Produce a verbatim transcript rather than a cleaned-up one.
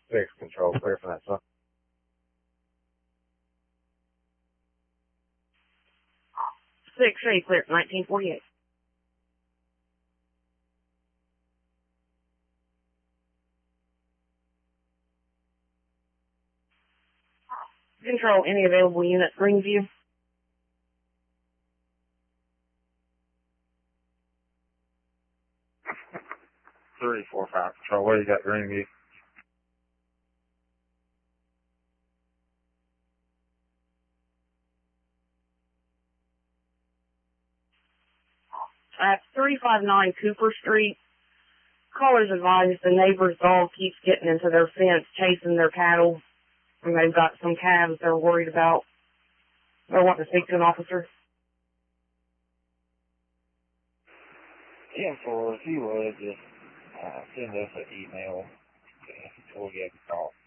Six control, clear for that stuff. Six, say clear, nineteen forty-eight. Control, any available units, Greenview? Three, four, five, control. Where you got Greenview? At three five nine Cooper Street, callers advised the neighbor's dog keeps getting into their fence, chasing their cattle, and they've got some calves they're worried about. They want to speak to an officer. Yeah, for if you would, just uh, send us an email. We'll get a call.